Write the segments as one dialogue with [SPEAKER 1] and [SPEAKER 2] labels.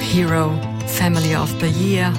[SPEAKER 1] Hero, Family of the Year.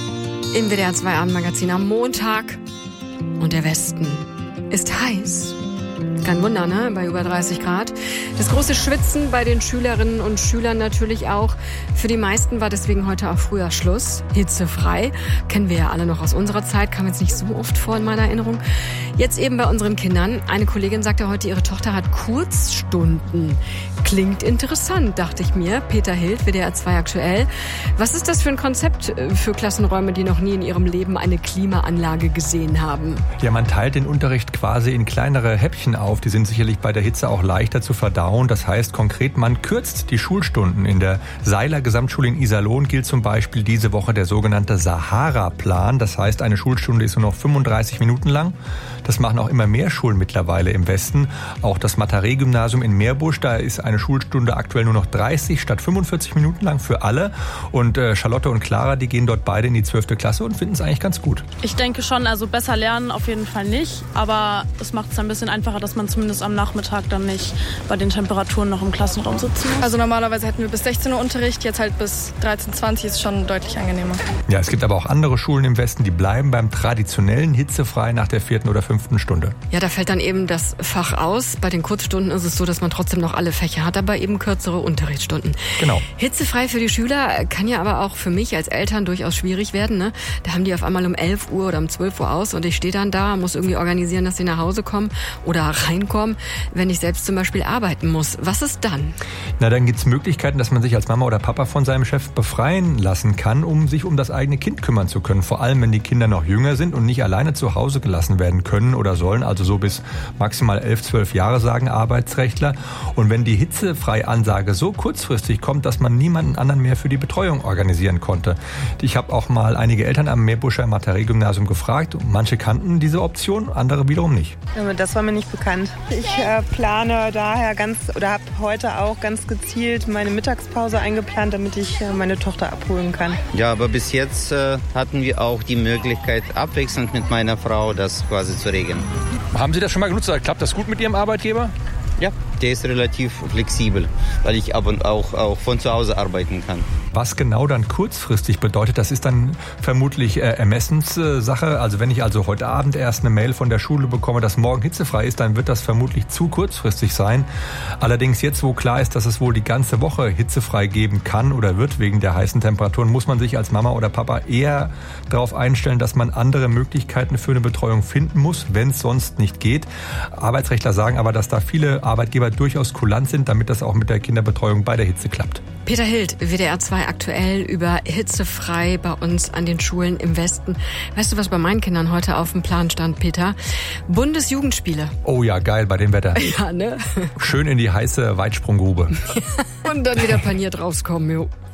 [SPEAKER 1] Im WDR 2 Abendmagazin am Montag. Und der Westen ist heiß. Kein Wunder, ne? Bei über 30 Grad. Das große Schwitzen bei den Schülerinnen und Schülern natürlich auch. Für die meisten war deswegen heute auch früher Schluss. Hitzefrei. Kennen wir ja alle noch aus unserer Zeit. Kam jetzt nicht so oft vor in meiner Erinnerung. Jetzt eben bei unseren Kindern. Eine Kollegin sagte heute, ihre Tochter hat Kurzstunden. Klingt interessant, dachte ich mir. Peter Hild, WDR 2 aktuell. Was ist das für ein Konzept für Klassenräume, die noch nie in ihrem Leben eine Klimaanlage gesehen haben?
[SPEAKER 2] Ja, man teilt den Unterricht quasi in kleinere Häppchen auf. Die sind sicherlich bei der Hitze auch leichter zu verdauen. Das heißt konkret, man kürzt die Schulstunden. In der Seiler Gesamtschule in Iserlohn gilt zum Beispiel diese Woche der sogenannte Sahara-Plan. Das heißt, eine Schulstunde ist nur noch 35 Minuten lang. Das machen auch immer mehr Schulen mittlerweile im Westen. Auch das Mataré-Gymnasium in Meerbusch, da ist eine Schulstunde aktuell nur noch 30 statt 45 Minuten lang für alle. Und Charlotte und Clara, die gehen dort beide in die 12. Klasse und finden es eigentlich ganz gut.
[SPEAKER 3] Ich denke schon, also besser lernen auf jeden Fall nicht. Aber es macht es ein bisschen einfacher, dass man zumindest am Nachmittag dann nicht bei den Temperaturen noch im Klassenraum sitzen muss.
[SPEAKER 4] Also normalerweise hätten wir bis 16 Uhr Unterricht, jetzt halt bis 13:20 ist schon deutlich angenehmer.
[SPEAKER 2] Ja, es gibt aber auch andere Schulen im Westen, die bleiben beim traditionellen hitzefrei nach der 4. oder 5. Stunde.
[SPEAKER 1] Ja, da fällt dann eben das Fach aus. Bei den Kurzstunden ist es so, dass man trotzdem noch alle Fächer hat, aber eben kürzere Unterrichtsstunden.
[SPEAKER 2] Genau.
[SPEAKER 1] Hitzefrei für die Schüler kann ja aber auch für mich als Eltern durchaus schwierig werden. Ne? Da haben die auf einmal um 11 Uhr oder um 12 Uhr aus und ich stehe dann da, muss irgendwie organisieren, dass sie nach Hause kommen oder reinkommen, wenn ich selbst zum Beispiel arbeiten muss. Was ist dann?
[SPEAKER 2] Na, dann gibt es Möglichkeiten, dass man sich als Mama oder Papa von seinem Chef befreien lassen kann, um sich um das eigene Kind kümmern zu können. Vor allem, wenn die Kinder noch jünger sind und nicht alleine zu Hause gelassen werden können oder sollen, also so bis maximal 11, 12 Jahre, sagen Arbeitsrechtler. Und wenn die Hitzefrei-Ansage so kurzfristig kommt, dass man niemanden anderen mehr für die Betreuung organisieren konnte. Ich habe auch mal einige Eltern am Meerbuscher Mataré-Gymnasium gefragt. Manche kannten diese Option, andere wiederum nicht.
[SPEAKER 5] Ja, das war mir nicht bekannt. Ich plane daher habe heute auch ganz gezielt meine Mittagspause eingeplant, damit ich meine Tochter abholen kann.
[SPEAKER 6] Ja, aber bis jetzt hatten wir auch die Möglichkeit, abwechselnd mit meiner Frau das quasi zu regeln.
[SPEAKER 2] Haben Sie das schon mal genutzt? Klappt das gut mit Ihrem Arbeitgeber?
[SPEAKER 6] Ja, der ist relativ flexibel, weil ich ab und auch von zu Hause arbeiten kann.
[SPEAKER 2] Was genau dann kurzfristig bedeutet, das ist dann vermutlich Ermessenssache. Also wenn ich also heute Abend erst eine Mail von der Schule bekomme, dass morgen hitzefrei ist, dann wird das vermutlich zu kurzfristig sein. Allerdings jetzt, wo klar ist, dass es wohl die ganze Woche hitzefrei geben kann oder wird wegen der heißen Temperaturen, muss man sich als Mama oder Papa eher darauf einstellen, dass man andere Möglichkeiten für eine Betreuung finden muss, wenn es sonst nicht geht. Arbeitsrechtler sagen aber, dass da viele Arbeitgeber durchaus kulant sind, damit das auch mit der Kinderbetreuung bei der Hitze klappt.
[SPEAKER 1] Peter Hild, WDR 2 aktuell über hitzefrei bei uns an den Schulen im Westen. Weißt du, was bei meinen Kindern heute auf dem Plan stand, Peter? Bundesjugendspiele.
[SPEAKER 2] Oh ja, geil bei dem Wetter.
[SPEAKER 1] Ja, ne?
[SPEAKER 2] Schön in die heiße Weitsprunggrube.
[SPEAKER 1] Und dann wieder paniert rauskommen, jo.